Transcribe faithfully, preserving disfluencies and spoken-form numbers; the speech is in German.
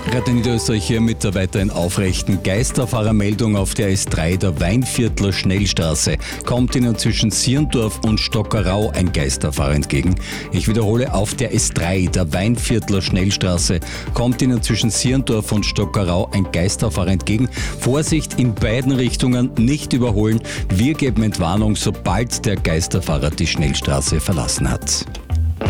Radio Niederösterreich hier mit der weiterhin aufrechten Geisterfahrermeldung auf der S drei der Weinviertler Schnellstraße. Kommt Ihnen zwischen Sierndorf und Stockerau ein Geisterfahrer entgegen. Ich wiederhole, auf der S drei der Weinviertler Schnellstraße kommt Ihnen zwischen Sierndorf und Stockerau ein Geisterfahrer entgegen. Vorsicht, in beiden Richtungen, nicht überholen. Wir geben Entwarnung, sobald der Geisterfahrer die Schnellstraße verlassen hat.